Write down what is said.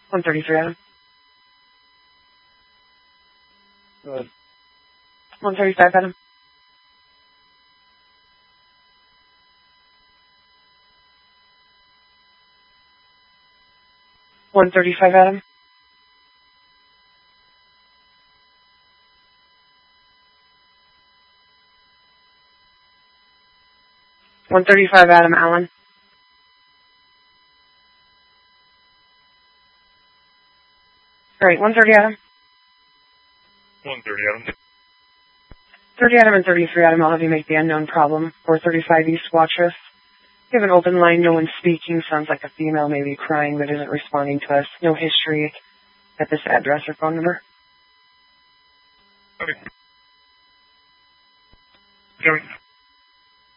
133, Adam. Good. 135, Adam. $135, Adam. $135, Adam Allen. Great, 130, Adam. 130, Adam. 30, Adam, and 33, Adam. I'll have you make the unknown problem. 435 East Watrous. You have an open line, no one's speaking. Sounds like a female maybe crying but isn't responding to us. No history at this address or phone number. Okay. Coming.